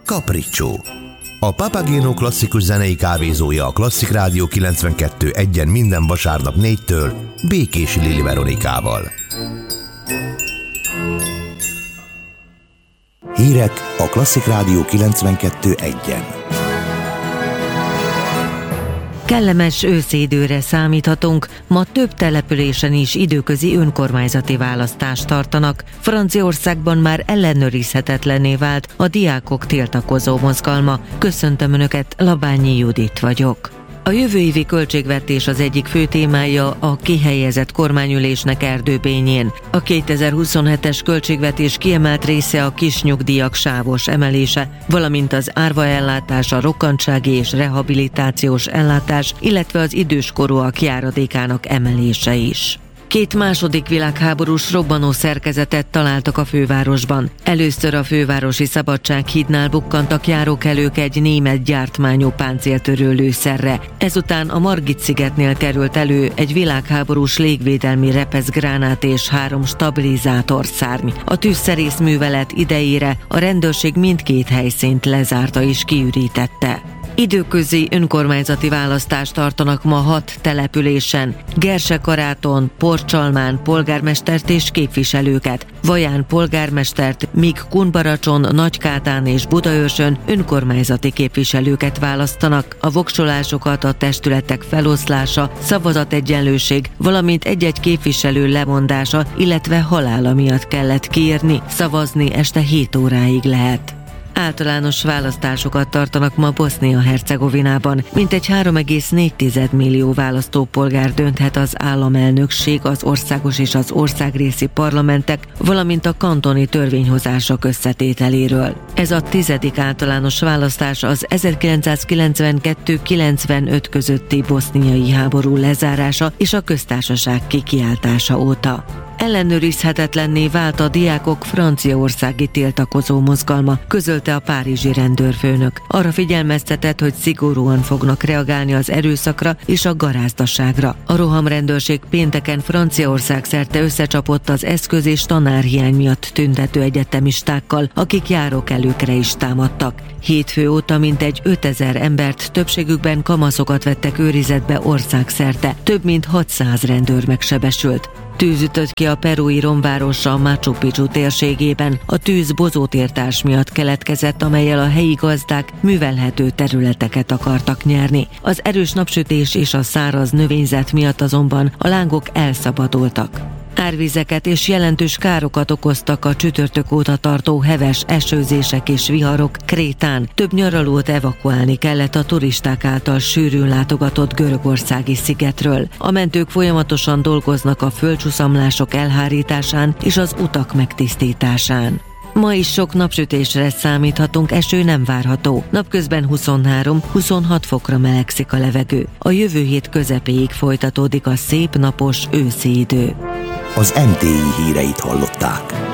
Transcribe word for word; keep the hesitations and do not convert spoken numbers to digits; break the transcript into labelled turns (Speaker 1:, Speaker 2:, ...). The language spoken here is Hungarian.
Speaker 1: Capriccio. A Papageno klasszikus zenei kávézója a Klasszik Rádió kilencvenkettő egyen minden vasárnap négytől Békési Lili Veronikával. Hírek a Klasszik Rádió kilencvenkettő egyen.
Speaker 2: Kellemes őszidőre számíthatunk, ma több településen is időközi önkormányzati választást tartanak. Franciaországban már ellenőrizhetetlenné vált a diákok tiltakozó mozgalma. Köszöntöm Önöket, Labányi Judit vagyok. A jövő évi költségvetés az egyik fő témája a kihelyezett kormányülésnek Erdőbényén. A kétezer-huszonhetes költségvetés kiemelt része a kisnyugdíjak sávos emelése, valamint az árvaellátás, a rokkantsági és rehabilitációs ellátás, illetve az időskorúak járadékának emelése is. Két második világháborús robbanó szerkezetet találtak a fővárosban. Először a fővárosi Szabadsághídnál bukkantak járókelők egy német gyártmányú páncéltörő lőszerre. Ezután a Margit-szigetnél került elő egy világháborús légvédelmi repeszgránát és három stabilizátorszárny. A tűzszerész művelet idejére a rendőrség mindkét helyszínt lezárta és kiürítette. Időközi önkormányzati választást tartanak ma hat településen. Gersekaráton, Porcsalmán polgármestert és képviselőket, Vaján polgármestert, míg Kunbaracson, Nagykátán és Budaörsön önkormányzati képviselőket választanak. A voksolásokat a testületek feloszlása, szavazategyenlőség, valamint egy-egy képviselő lemondása, illetve halála miatt kellett kiírni. Szavazni este hét óráig lehet. Általános választásokat tartanak ma Bosznia-Hercegovinában. Mintegy három egész négy millió választópolgár dönthet az államelnökség, az országos és az országrészi parlamentek, valamint a kantoni törvényhozások összetételéről. Ez a tizedik általános választás az ezerkilencszázkilencvenkettő kilencvenöt közötti boszniai háború lezárása és a köztársaság kikiáltása óta. Ellenőrizhetetlenné vált a diákok franciaországi tiltakozó mozgalma, közölte a párizsi rendőrfőnök. Arra figyelmeztetett, hogy szigorúan fognak reagálni az erőszakra és a garázdaságra. A rohamrendőrség pénteken Franciaország szerte összecsapott az eszköz és tanárhiány miatt tüntető egyetemistákkal, akik járókelőkre is támadtak. Hétfő óta mintegy ötezer embert, többségükben kamaszokat vettek őrizetbe országszerte. Több mint hatszáz rendőr megsebesült. Tűz ütött ki a perui romvárosa Machu Picchu térségében. A tűz bozótértárs miatt keletkezett, amellyel a helyi gazdák művelhető területeket akartak nyerni. Az erős napsütés és a száraz növényzet miatt azonban a lángok elszabadultak. Árvizeket és jelentős károkat okoztak a csütörtök óta tartó heves esőzések és viharok Krétán. Több nyaralót evakuálni kellett a turisták által sűrűn látogatott görögországi szigetről. A mentők folyamatosan dolgoznak a földcsúszamlások elhárításán és az utak megtisztításán. Ma is sok napsütésre számíthatunk, eső nem várható. Napközben huszonhárom-huszonhat fokra melegszik a levegő. A jövő hét közepéig folytatódik a szép napos őszi idő.
Speaker 1: Az em té i híreit hallották.